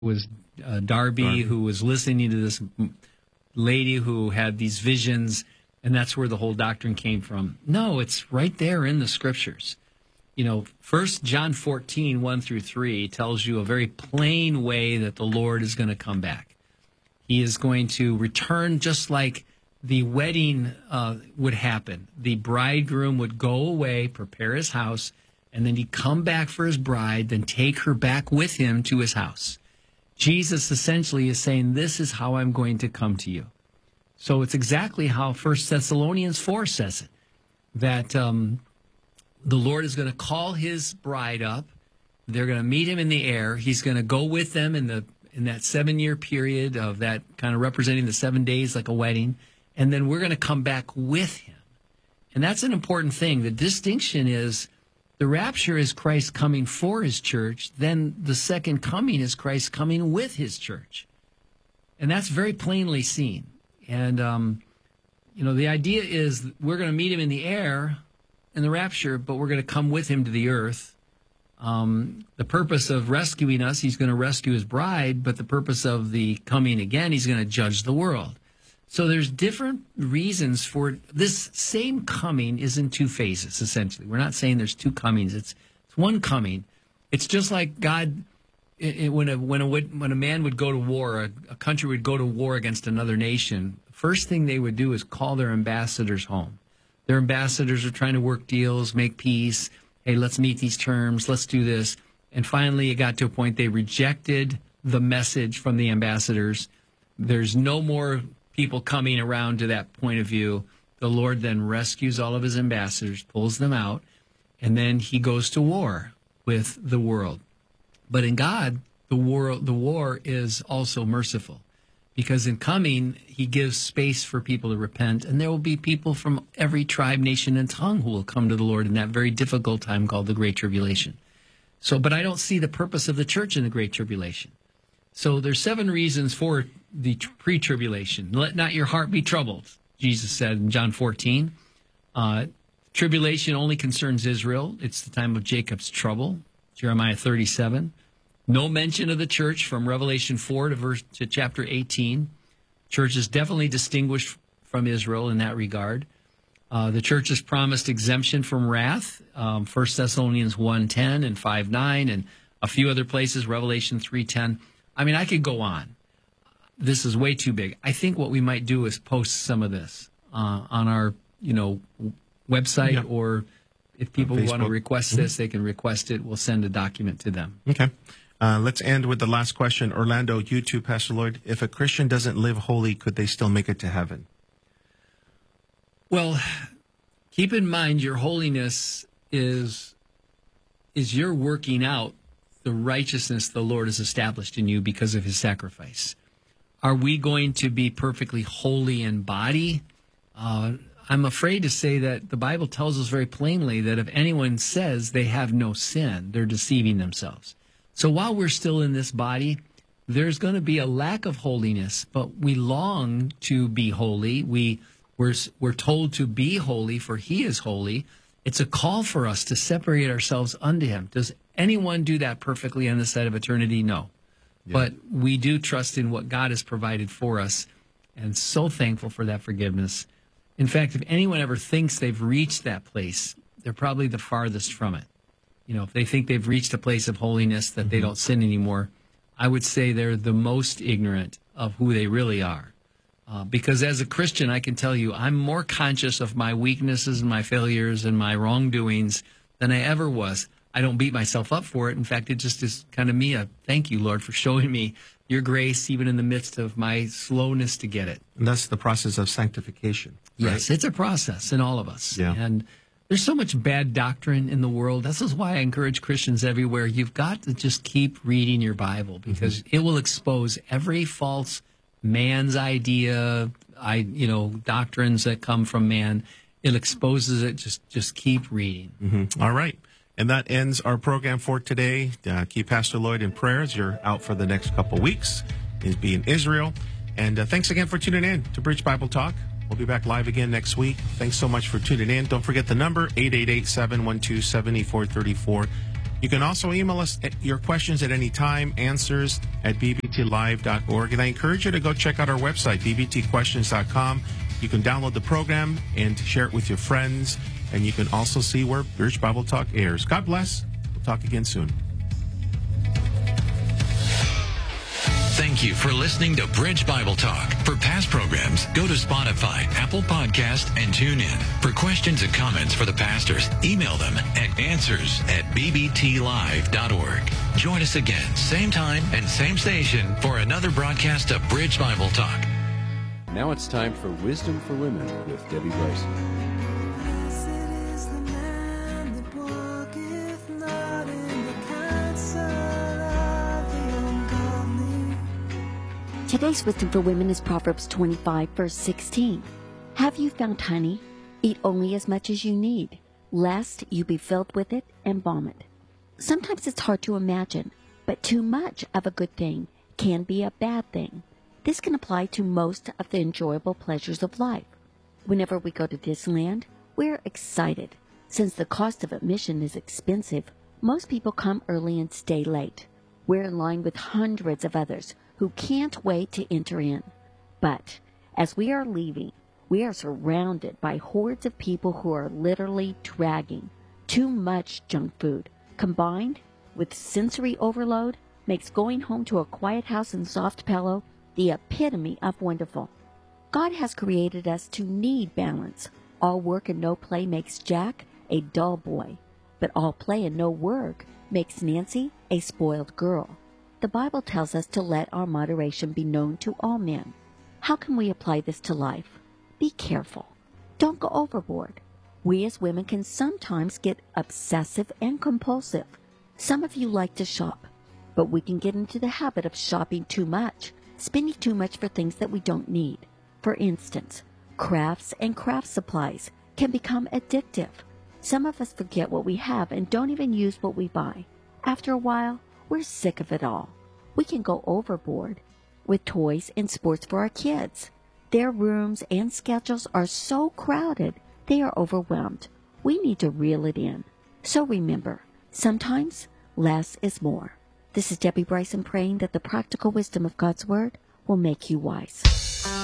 was Darby, who was listening to this lady who had these visions, and that's where the whole doctrine came from. No, it's right there in the scriptures. You know, 1 John 14, 1 through 3 tells you a very plain way that the Lord is going to come back. He is going to return just like the wedding would happen. The bridegroom would go away, prepare his house, and then he'd come back for his bride, then take her back with him to his house. Jesus essentially is saying, this is how I'm going to come to you. So it's exactly how 1 Thessalonians 4 says it, that the Lord is going to call his bride up. They're going to meet him in the air. He's going to go with them in that 7-year period of that kind of representing the 7 days like a wedding. And then we're going to come back with him. And that's an important thing. The distinction is the rapture is Christ coming for his church. Then the second coming is Christ coming with his church. And that's very plainly seen. And, the idea is we're going to meet him in the air in the rapture, but we're going to come with him to the earth. The purpose of rescuing us, he's going to rescue his bride, but the purpose of the coming again, he's going to judge the world. So there's different reasons for this same coming is in two phases, essentially. We're not saying there's two comings. It's one coming. It's just like God, when a man would go to war, a country would go to war against another nation, the first thing they would do is call their ambassadors home. Their ambassadors are trying to work deals, make peace. Hey, let's meet these terms. Let's do this. And finally, it got to a point they rejected the message from the ambassadors. There's no more people coming around to that point of view. The Lord then rescues all of his ambassadors, pulls them out, and then he goes to war with the world. But in God, the war is also merciful, because in coming, he gives space for people to repent, and there will be people from every tribe, nation, and tongue who will come to the Lord in that very difficult time called the Great Tribulation. But I don't see the purpose of the church in the Great Tribulation. So there's 7 reasons for the pre-tribulation. Let not your heart be troubled, Jesus said in John 14. Tribulation only concerns Israel. It's the time of Jacob's trouble, Jeremiah 37. No mention of the church from Revelation 4 to chapter 18. Church is definitely distinguished from Israel in that regard. The church is promised exemption from wrath, 1 Thessalonians 1:10 and 5:9, and a few other places, Revelation 3:10. I mean, I could go on. This is way too big. I think what we might do is post some of this on our, website, or if people want to request this, they can request it. We'll send a document to them. Okay. Let's end with the last question. Orlando, you too, Pastor Lloyd. If a Christian doesn't live holy, could they still make it to heaven? Well, keep in mind your holiness is your working out the righteousness the Lord has established in you because of his sacrifice. Are we going to be perfectly holy in body? I'm afraid to say that the Bible tells us very plainly that if anyone says they have no sin, they're deceiving themselves. So while we're still in this body, there's going to be a lack of holiness, but we long to be holy. We're told to be holy, for he is holy. It's a call for us to separate ourselves unto him. Does anyone do that perfectly on this side of eternity? No. Yeah. But we do trust in what God has provided for us, and so thankful for that forgiveness. In fact, if anyone ever thinks they've reached that place, they're probably the farthest from it. If they think they've reached a place of holiness, that they don't sin anymore, I would say they're the most ignorant of who they really are. Because as a Christian, I can tell you, I'm more conscious of my weaknesses and my failures and my wrongdoings than I ever was. I don't beat myself up for it. In fact, it just is kind of me. Thank you, Lord, for showing me your grace, even in the midst of my slowness to get it. And that's the process of sanctification. Right? Yes, it's a process in all of us. Yeah. And there's so much bad doctrine in the world. This is why I encourage Christians everywhere. You've got to just keep reading your Bible, because it will expose every false man's idea, doctrines that come from man. It exposes it. Just keep reading. All right. And that ends our program for today. Keep Pastor Lloyd in prayers. You're out for the next couple weeks. He'll be in Israel. And thanks again for tuning in to Bridge Bible Talk. We'll be back live again next week. Thanks so much for tuning in. Don't forget the number, 888-712-7434. You can also email us your questions at any time, answers@bbtlive.org. And I encourage you to go check out our website, bbtquestions.com. You can download the program and share it with your friends. And you can also see where Bridge Bible Talk airs. God bless. We'll talk again soon. Thank you for listening to Bridge Bible Talk. For past programs, go to Spotify, Apple Podcast, and TuneIn. For questions and comments for the pastors, email them at answers@bbtlive.org. Join us again, same time and same station, for another broadcast of Bridge Bible Talk. Now it's time for Wisdom for Women with Debbie Bryson. Today's Wisdom for Women is Proverbs 25, verse 16. Have you found honey? Eat only as much as you need, lest you be filled with it and vomit. Sometimes it's hard to imagine, but too much of a good thing can be a bad thing. This can apply to most of the enjoyable pleasures of life. Whenever we go to Disneyland, we're excited. Since the cost of admission is expensive, most people come early and stay late. We're in line with hundreds of others who can't wait to enter in. But as we are leaving, we are surrounded by hordes of people who are literally dragging too much junk food. Combined with sensory overload, makes going home to a quiet house and soft pillow the epitome of wonderful. God has created us to need balance. All work and no play makes Jack a dull boy, but all play and no work makes Nancy a spoiled girl. The Bible tells us to let our moderation be known to all men. How can we apply this to life? Be careful. Don't go overboard. We as women can sometimes get obsessive and compulsive. Some of you like to shop, but we can get into the habit of shopping too much, spending too much for things that we don't need. For instance, crafts and craft supplies can become addictive. Some of us forget what we have and don't even use what we buy. After a while, we're sick of it all. We can go overboard with toys and sports for our kids. Their rooms and schedules are so crowded, they are overwhelmed. We need to reel it in. So remember, sometimes less is more. This is Debbie Bryson praying that the practical wisdom of God's Word will make you wise.